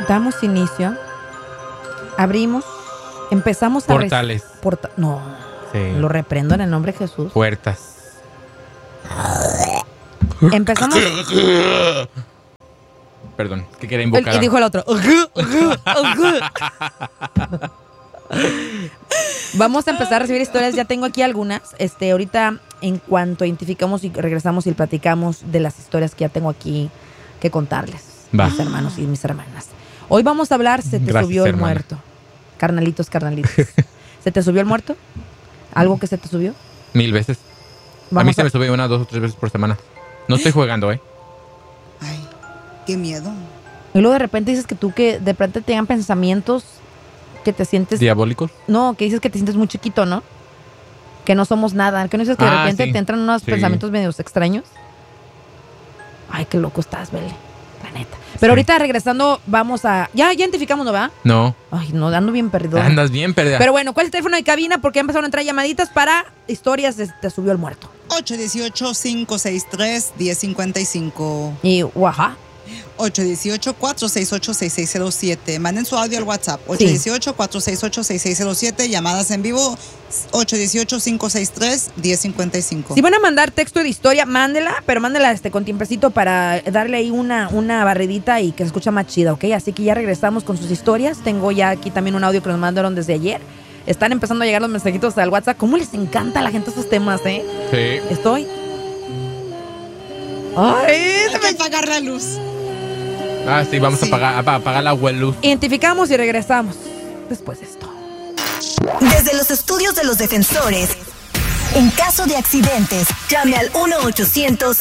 damos inicio, abrimos, empezamos a... Portales. No, Sí. lo reprendo en el nombre de Jesús. Puertas. Empezamos... Perdón, que quería invocar. Y dijo el otro. Vamos a empezar a recibir historias. Ya tengo aquí algunas. Ahorita, en cuanto identificamos y regresamos y platicamos de las historias que ya tengo aquí que contarles, Va. mis hermanos y mis hermanas. Hoy vamos a hablar, se te Gracias, subió el hermana. muerto. Carnalitos. ¿Se te subió el muerto? ¿Algo que se te subió? 1000 veces. A mí se me sube 1, 2 o 3 veces por semana. No estoy jugando, Ay, qué miedo. Y luego de repente dices que tú que de repente te dan pensamientos que te sientes... ¿Diabólicos? No, que dices que te sientes muy chiquito, ¿no? Que no somos nada. Que no dices que de repente sí. te entran unos Sí. pensamientos medios extraños. Ay, qué loco estás, Bele. La neta. Pero Sí. ahorita regresando, vamos a... Ya identificamos, ¿no va? No. Ay, no, ando bien perdido. Andas bien perdida. Pero bueno, ¿cuál es el teléfono de cabina? Porque ya empezaron a entrar llamaditas para historias de Te Subió el Muerto. 818-563-1055. Y, guaja. 818-468-6607. Manden su audio al WhatsApp. Sí. 818-468-6607. Llamadas en vivo. 818-563-1055. Si van a mandar texto de historia, mándela, pero mándela con tiempecito para darle ahí una barridita y que se escucha más chida, ¿ok? Así que ya regresamos con sus historias. Tengo ya aquí también un audio que nos mandaron desde ayer. Están empezando a llegar los mensajitos al WhatsApp. ¿Cómo les encanta a la gente estos temas, eh? Sí. Estoy... ¡Ay! Hay que apagar la luz. Ah, sí, vamos a apagar la luz. Identificamos y regresamos después de esto. Desde los estudios de los defensores, en caso de accidentes, llame al 1-800-565-1055